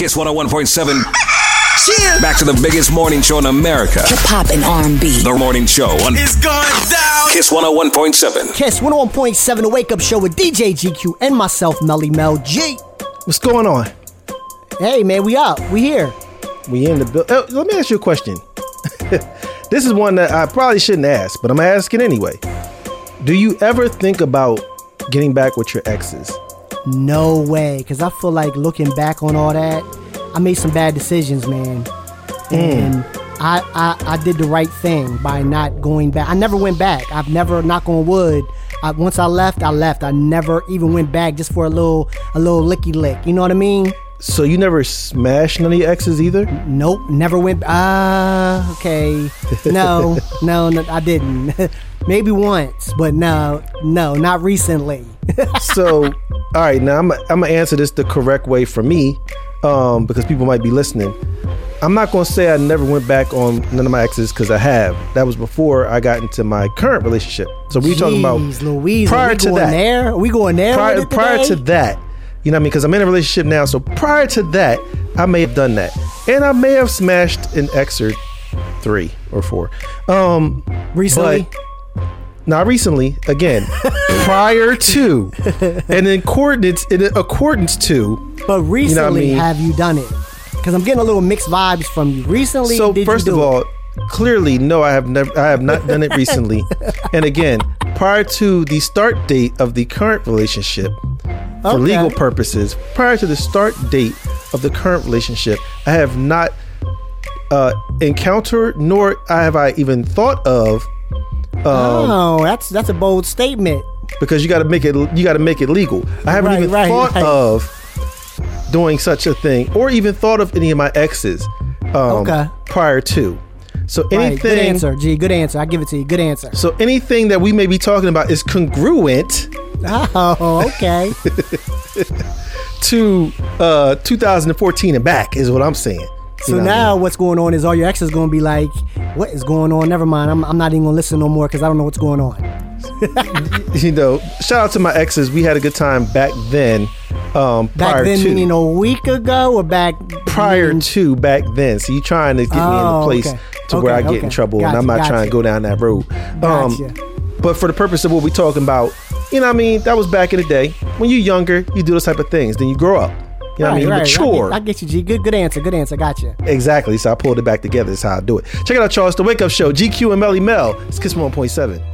Kiss 101.7. Cheers. Back to the biggest morning show in America. Hip hop and R&B. The morning show on It's going down. Kiss 101.7. Kiss 101.7, the wake up show with DJ GQ and myself, Melly Mel G. What's going on? Hey, man, we up. We here. We in the building. Let me ask you a question. This is one that I probably shouldn't ask, but I'm going to ask it anyway. Do you ever think about getting back with your exes? No way, because I feel like looking back on all that, I made some bad decisions, man. And I did the right thing by not going back. I never went back. I've never, knock on wood, once I left. I never even went back just for a little licky lick. You know what I mean? So you never smashed none of your exes either? Nope, never went. Okay. No, I didn't. Maybe once, but no, not recently. So, all right, now I'm gonna answer this the correct way for me, because people might be listening. I'm not gonna say I never went back on none of my exes, because I have. That was before I got into my current relationship. So we're talking about Louise, prior to that. Are we going there? Prior to that. You know what I mean? Because I'm in a relationship now. So prior to that, I may have done that. And I may have smashed an ex or 3 or 4. Recently? Not recently. Again, prior to. And in accordance to. But recently, you know what I mean? Have you done it? Because I'm getting a little mixed vibes from you. Recently, so did first you do of all, it? clearly, no, I have not done it recently. And again, prior to the start date of the current relationship, for legal purposes, prior to the start date of the current relationship, I have not encountered, nor have I even thought of. That's a bold statement. Because you got to make it legal. I haven't thought of doing such a thing, or even thought of any of my exes prior to. So anything. Good answer, G. Good answer. I give it to you. Good answer. So anything that we may be talking about is congruent. Oh, okay. to 2014 and back is what I'm saying. So now what's going on is all your exes going to be like, what is going on? Never mind. I'm not even going to listen no more because I don't know what's going on. Shout out to my exes. We had a good time back then. Back then, meaning a week ago or back to back then. So you trying to get me in a place where I get in trouble, and I'm not trying to go down that road. But for the purpose of what we're talking about, you know what I mean? That was back in the day. When you're younger, you do those type of things. Then you grow up. You know what I mean? Mature. I get you, G. Good answer. Gotcha. Exactly. So I pulled it back together. That's how I do it. Check it out, Charles. The Wake Up Show. GQ and Melly Mel. It's Kiss 101.7.